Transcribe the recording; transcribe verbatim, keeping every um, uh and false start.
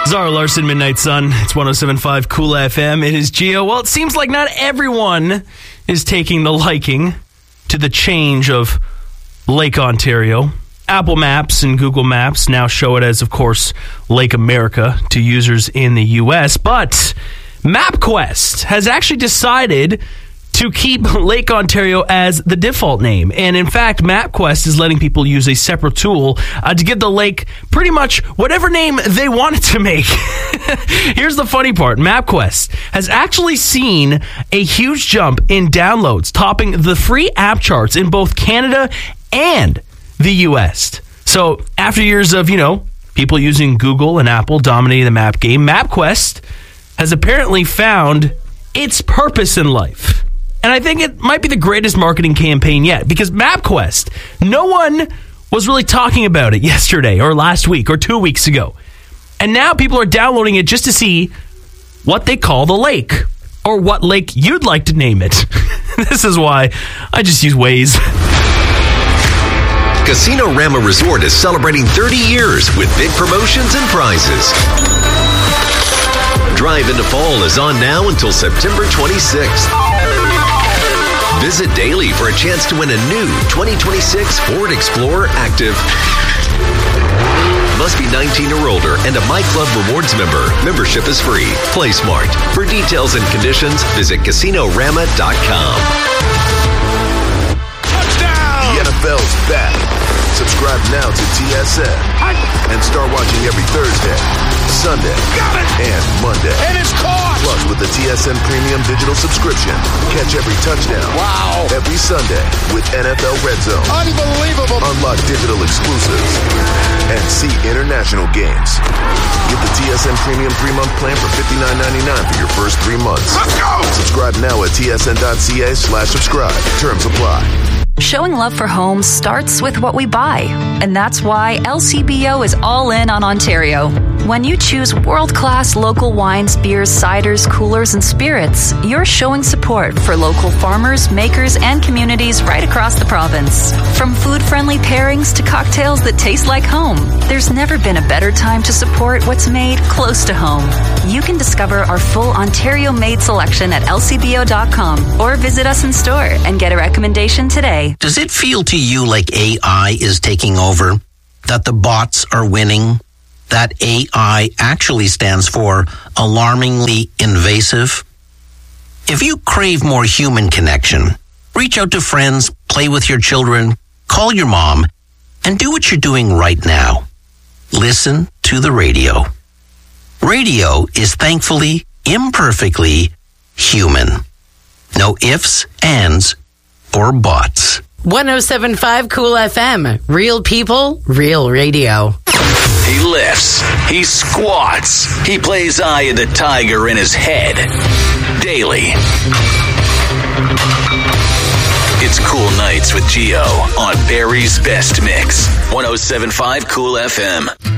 Zara Larson, Midnight Sun. It's one oh seven point five Cool F M. It is Gio. Well, it seems like not everyone is taking the liking to the change of Lake Ontario. Apple Maps and Google Maps now show it as, of course, Lake America to users in the U S. But MapQuest has actually decided to keep Lake Ontario as the default name. And in fact, MapQuest is letting people use a separate tool uh, to give the lake pretty much whatever name they want it to make. Here's the funny part. MapQuest has actually seen a huge jump in downloads, topping the free app charts in both Canada and the U S. So after years of, you know, people using Google and Apple dominating the map game, MapQuest has apparently found its purpose in life. And I think it might be the greatest marketing campaign yet, because MapQuest, no one was really talking about it yesterday or last week or two weeks ago. And now people are downloading it just to see what they call the lake, or what lake you'd like to name it. This is why I just use Waze. Casino Rama Resort is celebrating thirty years with big promotions and prizes. Drive into Fall is on now until September twenty-sixth. Visit daily for a chance to win a new twenty twenty-six Ford Explorer Active. Must be nineteen or older and a My Club Rewards member. Membership is free. Play smart. For details and conditions, visit casino rama dot com. The N F L's back. Subscribe now to T S N and start watching every Thursday, Sunday, and Monday. And it's caught! Plus, with the T S N Premium Digital subscription, catch every touchdown. Wow! Every Sunday with N F L Red Zone. Unbelievable! Unlock digital exclusives and see international games. Get the T S N Premium three-month plan for fifty-nine ninety-nine for your first three months. Let's go! Subscribe now at tsn.ca slash subscribe. Terms apply. Showing love for homes starts with what we buy, and that's why L C B O is all in on Ontario. When you choose world-class local wines, beers, ciders, coolers, and spirits, you're showing support for local farmers, makers, and communities right across the province. From food-friendly pairings to cocktails that taste like home, there's never been a better time to support what's made close to home. You can discover our full Ontario-made selection at L C B O dot com or visit us in store and get a recommendation today. Does it feel to you like A I is taking over? That the bots are winning? That A I actually stands for alarmingly invasive? If you crave more human connection, reach out to friends, play with your children, call your mom, and do what you're doing right now. Listen to the radio. Radio is thankfully, imperfectly human. No ifs, ands, or buts. one oh seven point five Cool F M. Real people, real radio. He lifts. He squats. He plays Eye of the Tiger in his head. Daily. It's Cool Nights with Gio on Barry's Best Mix. one oh seven point five Cool F M.